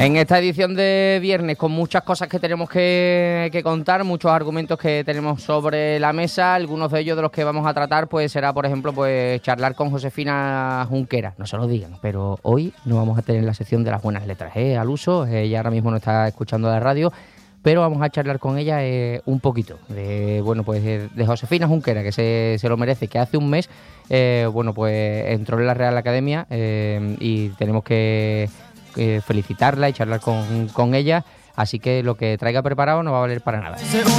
En esta edición de viernes, con muchas cosas que tenemos que contar, muchos argumentos que tenemos sobre la mesa, algunos de ellos de los que vamos a tratar, pues será, por ejemplo, pues charlar con Josefina Junquera. No se lo digan, pero hoy no vamos a tener la sección de las buenas letras, al uso. Ella ahora mismo no está escuchando la radio, pero vamos a charlar con ella un poquito de Josefina Junquera, que se lo merece, que hace un mes, pues entró en la Real Academia y tenemos que felicitarla y charlar con ella, así que lo que traiga preparado no va a valer para nada.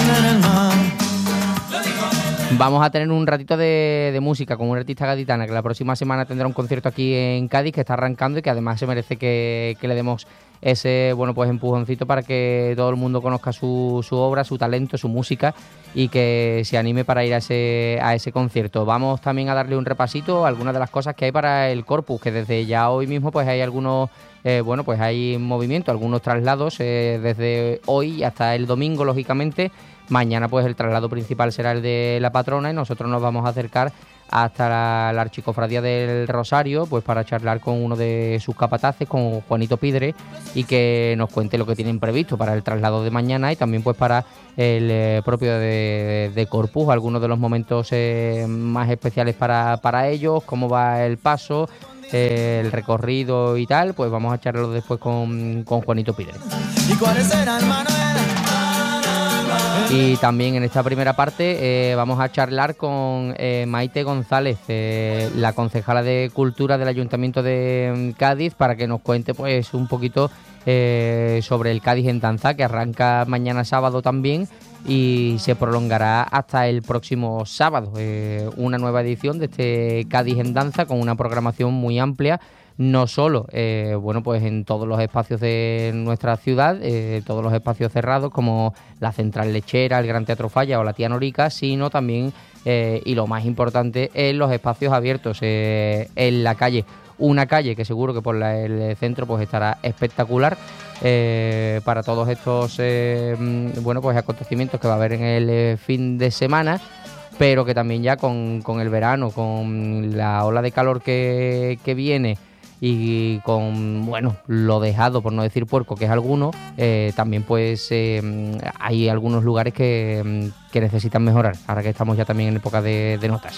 Vamos a tener un ratito de música con una artista gaditana que la próxima semana tendrá un concierto aquí en Cádiz, que está arrancando y que además se merece que le demos ese empujoncito para que todo el mundo conozca su obra, su talento, su música y que se anime para ir a ese concierto. Vamos también a darle un repasito a algunas de las cosas que hay para el Corpus, que desde ya hoy mismo pues hay algunos hay movimiento, algunos traslados desde hoy hasta el domingo, lógicamente. Mañana pues el traslado principal será el de la patrona y nosotros nos vamos a acercar hasta la Archicofradía del Rosario, pues para charlar con uno de sus capataces, con Juanito Pidre, y que nos cuente lo que tienen previsto para el traslado de mañana y también pues para el propio de Corpus, algunos de los momentos más especiales para ellos, cómo va el paso, el recorrido y tal, pues vamos a charlarlo después con Juanito Pidre. ¿Y cuáles serán, Manuel? Y también en esta primera parte vamos a charlar con Maite González, la concejala de Cultura del Ayuntamiento de Cádiz, para que nos cuente pues un poquito sobre el Cádiz en Danza, que arranca mañana sábado también y se prolongará hasta el próximo sábado. Una nueva edición de este Cádiz en Danza con una programación muy amplia, no solo en todos los espacios de nuestra ciudad, todos los espacios cerrados como la Central Lechera, el Gran Teatro Falla o la Tía Norica, sino también, y lo más importante, en los espacios abiertos, en la calle. Una calle que seguro que por el centro pues estará espectacular para todos estos acontecimientos que va a haber en el fin de semana, pero que también ya con el verano, con la ola de calor que viene y con lo dejado, por no decir puerco, que es alguno, también pues hay algunos lugares que necesitan mejorar, ahora que estamos ya también en época de notas.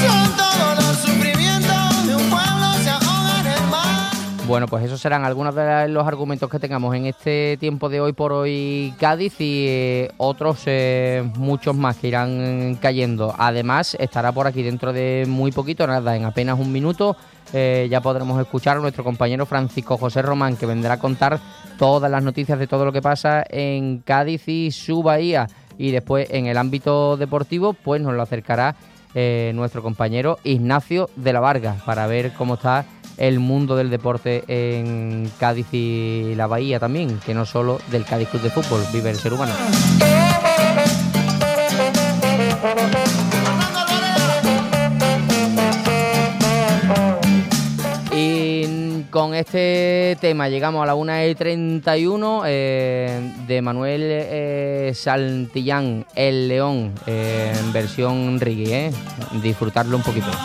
Bueno, pues esos serán algunos de los argumentos que tengamos en este tiempo de Hoy por Hoy Cádiz y otros muchos más que irán cayendo. Además, estará por aquí dentro de muy poquito, nada, en apenas un minuto, ya podremos escuchar a nuestro compañero Francisco José Román, que vendrá a contar todas las noticias de todo lo que pasa en Cádiz y su bahía. Y después, en el ámbito deportivo, pues nos lo acercará nuestro compañero Ignacio de la Varga para ver cómo está el mundo del deporte en Cádiz y la bahía también, que no solo del Cádiz Club de Fútbol vive el ser humano. Y con este tema llegamos a la 1:31 de Manuel Santillán, El León, en versión reggae, disfrutarlo un poquito.